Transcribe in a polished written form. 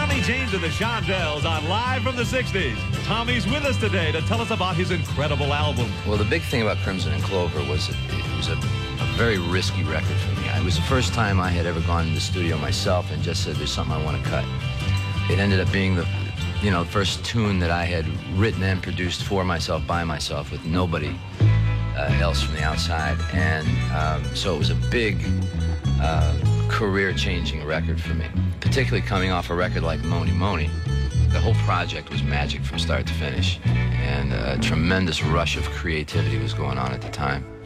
Tommy James and the Shondells on Live from the 60s. Tommy's with us today to tell us about his incredible album. Well, the big thing about Crimson and Clover was it was a very risky record for me. It was the first time I had ever gone in the studio myself and just said, there's something I want to cut. It ended up being the first tune that I had written and produced for myself, by myself, with nobody else from the outside. And so it was a big career-changing record for me, particularly coming off a record like Mony Mony. The whole project was magic from start to finish, and a tremendous rush of creativity was going on at the time.